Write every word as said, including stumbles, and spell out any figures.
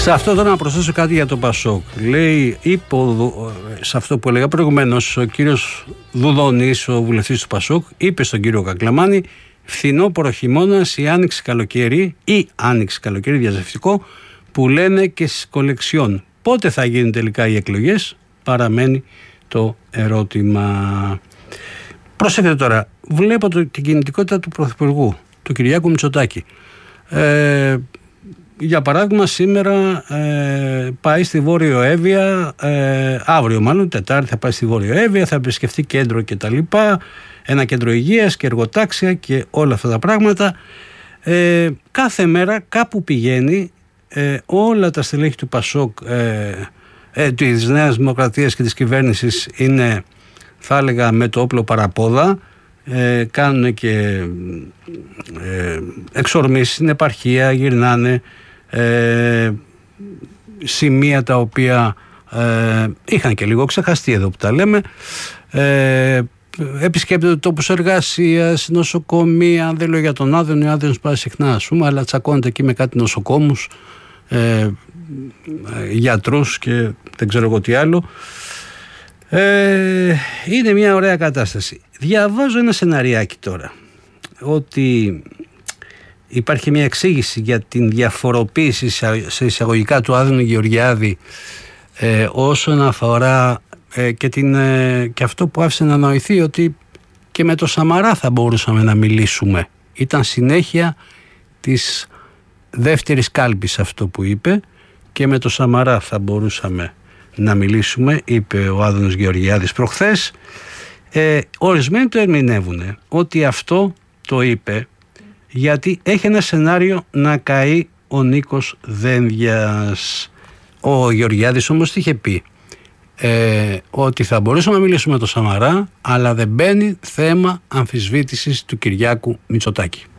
Σε αυτό τώρα να προσθέσω κάτι για το Πασόκ. Λέει, είπε, σε αυτό που έλεγα προηγουμένως, ο κύριος Δουδόνης, ο βουλευτής του Πασόκ, είπε στον κύριο Κακλαμάνη, φθινόπωρο χειμώνας ή άνοιξη καλοκαίρι ή άνοιξη καλοκαίρι διαζευτικό, που λένε και στις κολεξιόν. Πότε θα γίνουν τελικά οι εκλογές, παραμένει το ερώτημα. Προσέξτε τώρα, βλέπω το, την κινητικότητα του Πρωθυπουργού, του Κυριάκου Μητσοτάκη. Ε, για παράδειγμα, σήμερα ε, πάει στη Βόρειο Εύβοια, ε, αύριο μάλλον, Τετάρτη θα πάει στη Βόρειο Εύβοια, θα επισκεφτεί κέντρο κτλ. Ένα κέντρο υγείας και εργοτάξια και όλα αυτά τα πράγματα. Ε, κάθε μέρα κάπου πηγαίνει, ε, όλα τα στελέχη του Πασόκ, ε, ε, της Νέας Δημοκρατίας και της κυβέρνησης είναι, θα έλεγα, με το όπλο παραπόδα. Ε, κάνουν και ε, εξορμήσεις στην επαρχία, γυρνάνε ε, σημεία τα οποία ε, είχαν και λίγο ξεχαστεί εδώ που τα λέμε, ε, επισκέπτονται τόπους εργασίας, νοσοκομεία. Δεν λέω για τον Άδωνη, ο Άδωνης πάει συχνά, ας πούμε, αλλά τσακώνεται εκεί με κάτι νοσοκόμους, ε, γιατρούς και δεν ξέρω εγώ τι άλλο. Ε, είναι μια ωραία κατάσταση. Διαβάζω ένα σεναριάκι τώρα, ότι υπάρχει μια εξήγηση για την διαφοροποίηση σε εισαγωγικά του Άδωνη Γεωργιάδη ε, όσον αφορά ε, και, την, ε, και αυτό που άφησε να νοηθεί, ότι και με το Σαμαρά θα μπορούσαμε να μιλήσουμε. Ήταν συνέχεια της δεύτερης κάλπης αυτό που είπε, και με το Σαμαρά θα μπορούσαμε να μιλήσουμε, είπε ο Άδωνος Γεωργιάδης προχθές. Ε, ορισμένοι το ερμηνεύουν ότι αυτό το είπε γιατί έχει ένα σενάριο να καεί ο Νίκος Δένδιας. Ο Γεωργιάδης όμως τι είχε πει? Ε, ότι θα μπορούσαμε να μιλήσουμε με τον Σαμαρά, αλλά δεν μπαίνει θέμα αμφισβήτησης του Κυριάκου Μητσοτάκη.